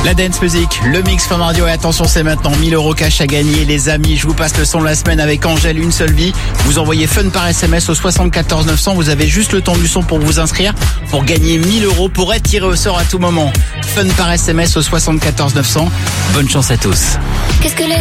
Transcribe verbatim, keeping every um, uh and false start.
La dance music, le mix Fun Radio et attention c'est maintenant mille euros cash à gagner les amis. Je vous passe le son de la semaine avec Angèle, une seule vie. Vous envoyez Fun par S M S au soixante-quatorze neuf cents. Vous avez juste le temps du son pour vous inscrire pour gagner mille euros pour être tiré au sort à tout moment. Fun par S M S au soixante-quatorze neuf cents. Bonne chance à tous. Qu'est-ce que les